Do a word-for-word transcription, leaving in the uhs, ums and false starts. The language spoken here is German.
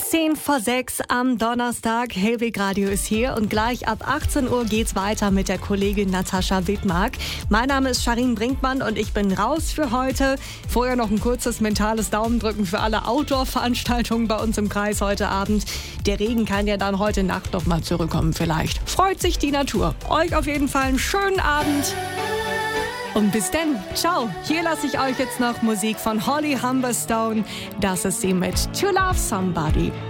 zehn vor sechs am Donnerstag. Hellweg Radio ist hier und gleich ab achtzehn Uhr geht's weiter mit der Kollegin Natascha Wittmark. Mein Name ist Sharin Brinkmann und ich bin raus für heute. Vorher noch ein kurzes mentales Daumendrücken für alle Outdoor-Veranstaltungen bei uns im Kreis heute Abend. Der Regen kann ja dann heute Nacht noch mal zurückkommen vielleicht. Freut sich die Natur. Euch auf jeden Fall einen schönen Abend. Und bis denn, ciao. Hier lasse ich euch jetzt noch Musik von Holly Humberstone. Das ist sie mit To Love Somebody.